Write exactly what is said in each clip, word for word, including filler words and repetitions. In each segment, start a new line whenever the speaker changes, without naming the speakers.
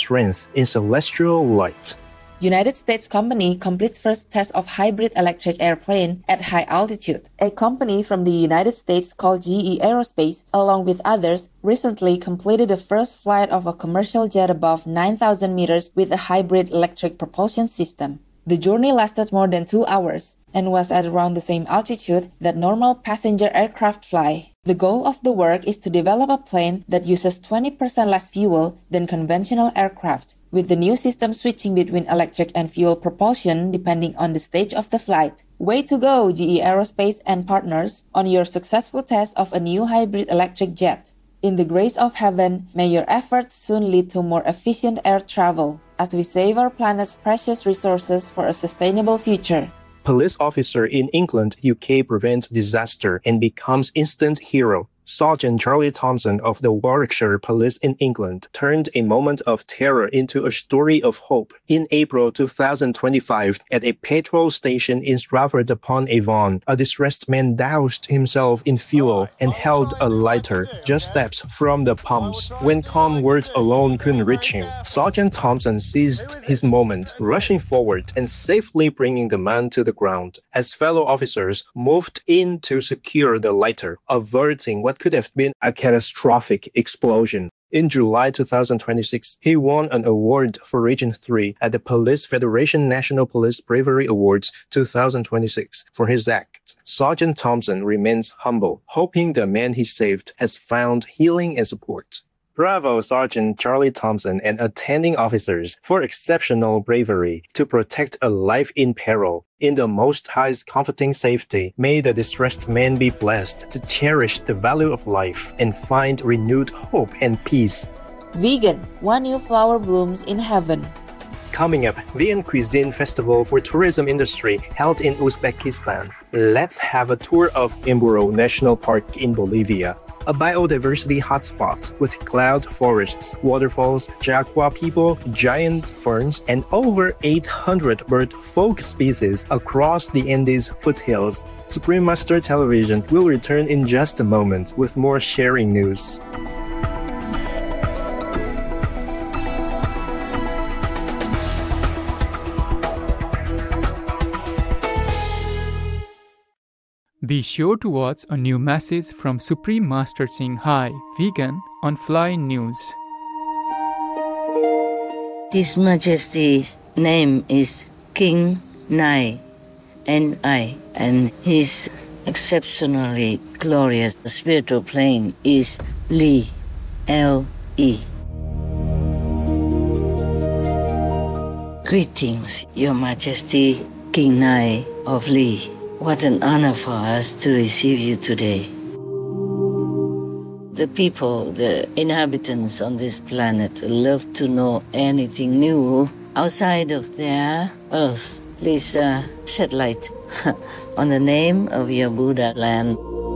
strength in celestial light.
United States company completes first test of hybrid electric airplane at high altitude. A company from the United States called G E Aerospace, along with others, recently completed the first flight of a commercial jet above nine thousand meters with a hybrid electric propulsion system. The journey lasted more than two hours and was at around the same altitude that normal passenger aircraft fly. The goal of the work is to develop a plane that uses twenty percent less fuel than conventional aircraft, with the new system switching between electric and fuel propulsion depending on the stage of the flight. Way to go, G E Aerospace and partners, on your successful test of a new hybrid electric jet. In the grace of heaven, may your efforts soon lead to more efficient air travel, as we save our planet's precious resources for a sustainable future.
Police officer in England, U K prevents disaster and becomes instant hero. Sergeant Charlie Thompson of the Warwickshire Police in England turned a moment of terror into a story of hope. In April two thousand twenty-five, at a petrol station in Stratford-upon-Avon, a distressed man doused himself in fuel and held a lighter just steps from the pumps. When calm words alone couldn't reach him, Sergeant Thompson seized his moment, rushing forward and safely bringing the man to the ground. As fellow officers moved in to secure the lighter, averting what could have been a catastrophic explosion. In July two thousand twenty-six, he won an award for Region three at the Police Federation National Police Bravery Awards two thousand twenty-six for his act. Sergeant Thompson remains humble, hoping the man he saved has found healing and support. Bravo, Sergeant Charlie Thompson and attending officers for exceptional bravery to protect a life in peril. In the Most High's comforting safety, may the distressed man be blessed to cherish the value of life and find renewed hope and peace.
Vegan, one new flower blooms in heaven.
Coming up, Vegan Cuisine Festival for Tourism Industry held in Uzbekistan. Let's have a tour of Imburo National Park in Bolivia, a biodiversity hotspot with cloud forests, waterfalls, jaguar people, giant ferns, and over eight hundred bird folk species across the Andes foothills. Supreme Master Television will return in just a moment with more sharing news.
Be sure to watch a new message from Supreme Master Ching Hai, Vegan, on Fly News.
His Majesty's name is King Nai, N I, and his exceptionally glorious spiritual plane is Li, L E. Greetings, Your Majesty, King Nai of Li. What an honor for us to receive you today. The people, the inhabitants on this planet love to know anything new outside of their Earth. Please uh, shed light on the name of your Buddha land.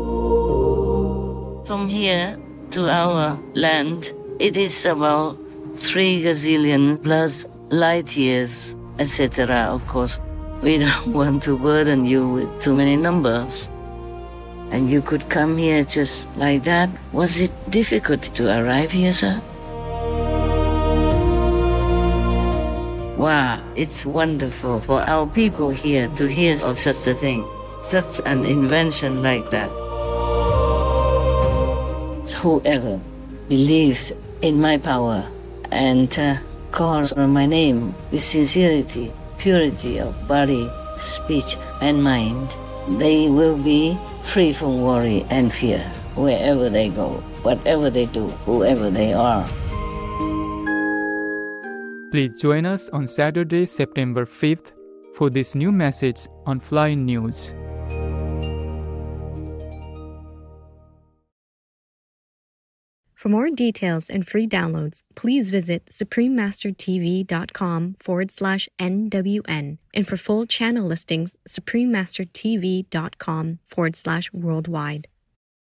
From here to our land, it is about three gazillion plus light years, et cetera, of course. We don't want to burden you with too many numbers. And you could come here just like that. Was it difficult to arrive here, sir? Wow, it's wonderful for our people here to hear of such a thing, such an invention like that. Whoever believes in my power and uh, calls on my name with sincerity, purity of body, speech, and mind, they will be free from worry and fear wherever they go, whatever they do, whoever they are.
Please join us on Saturday, September fifth for this new message on Fly News.
For more details and free downloads, please visit suprememastertv.com forward slash NWN. And for full channel listings, suprememastertv.com forward slash worldwide.